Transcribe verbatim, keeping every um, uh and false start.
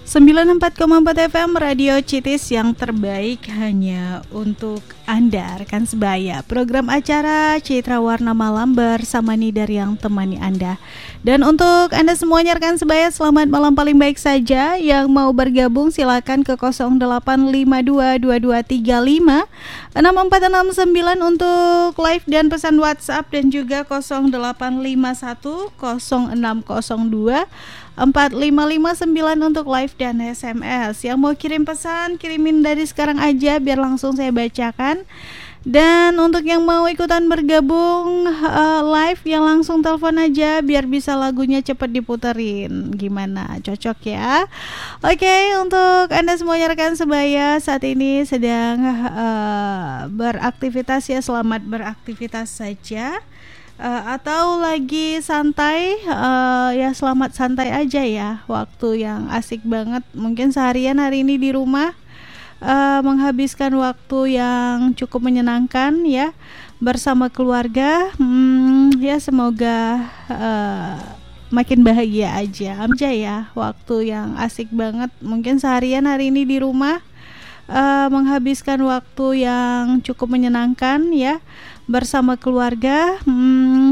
sembilan puluh empat koma empat F M Radio Citis yang terbaik hanya untuk Anda, rekan sebaya. Program acara Citra Warna Malam bersama Nidar yang temani Anda. Dan untuk Anda semuanya rekan sebaya, selamat malam paling baik saja. Yang mau bergabung silakan ke nol delapan lima dua dua dua tiga lima enam empat enam sembilan untuk live dan pesan WhatsApp, dan juga nol delapan lima satu nol enam nol dua empat lima lima sembilan untuk live dan S M S. Yang mau kirim pesan, kirimin dari sekarang aja biar langsung saya bacakan. Dan untuk yang mau ikutan bergabung uh, live, yang langsung telepon aja biar bisa lagunya cepat diputerin. Gimana? Cocok ya? Oke, untuk Anda semuanya rekan sebaya saat ini sedang uh, beraktivitas ya, selamat beraktivitas saja. Uh, atau lagi santai, uh, ya selamat santai aja ya. Waktu yang asik banget. Mungkin seharian hari ini di rumah uh, menghabiskan waktu yang cukup menyenangkan ya bersama keluarga. hmm, Ya semoga uh, makin bahagia aja aja ya. Waktu yang asik banget. Mungkin seharian hari ini di rumah uh, menghabiskan waktu yang cukup menyenangkan ya bersama keluarga. hmm,